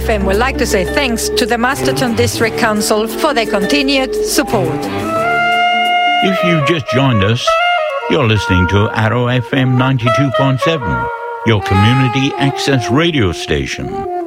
FM would like to say thanks to the Masterton District Council for their continued support. If you just joined us, you're listening to Arrow FM 92.7, your community access radio station.